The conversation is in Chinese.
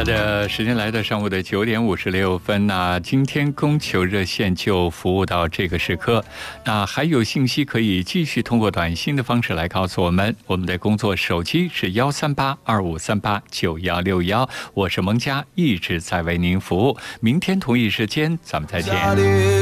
好的，时间来到上午的9点56分。那今天供求热线就服务到这个时刻。那还有信息可以继续通过短信的方式来告诉我们。我们的工作手机是13825389161，我是蒙佳，一直在为您服务。明天同一时间咱们再见。